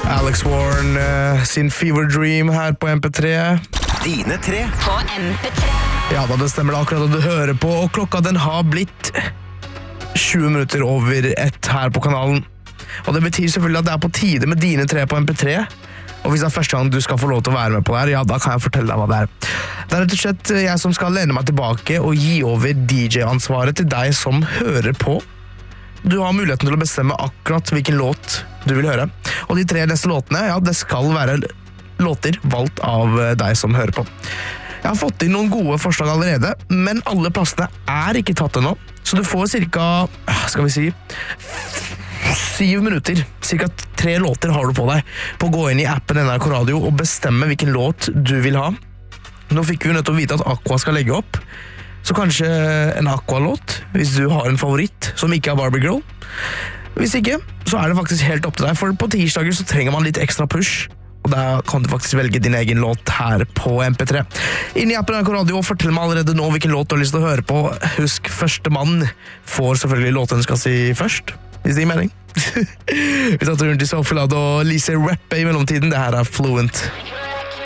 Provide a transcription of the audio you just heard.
Alex Warren sin Fever Dream her på MP3. Dine tre på MP3. Ja, da det stemmer det akkurat at du hører på, og klokka den har blitt 20 minutter over 1 her på kanalen. Og det betyr selvfølgelig at det er på tide med dine tre på MP3. Og hvis det er første gang du skal få lov til å være med på det her, ja, da kan jeg fortelle deg hva det er. Det er rett og slett jeg som skal lene meg tilbake og gi over DJ-ansvaret til deg som hører på. Du har muligheten til å bestemme akkurat hvilken låt du vil høre. Og de 3 neste låtene, ja, det skal være låter valgt av deg som hører på. Jeg har fått inn noen gode forslag allerede, men alle plassene er ikke tatt ennå. Så du får cirka, skal vi si, 7 minutter, cirka 3 låter har du på deg på å gå inn i appen NRK Radio og bestemme hvilken låt du vil ha. Nå fikk vi jo nødt til å vite at Aqua skal legge opp, så kanskje en Aqua-låt, hvis du har en favoritt som ikke er Barbie Girl. Hvis ikke, så er det faktisk helt opp til deg, for på tirsdager så trenger man litt ekstra push, og da kan du faktisk velge din egen låt her på MP3. Inn i appen NRK Radio og fortell meg allerede nå hvilken låt du har lyst til å høre på. Husk, første mann får selvfølgelig låten skal si først, hvis det gir mening. Vi tar turen til Sophie Ladd og Lise Rappe i mellomtiden. Det her er Fluent.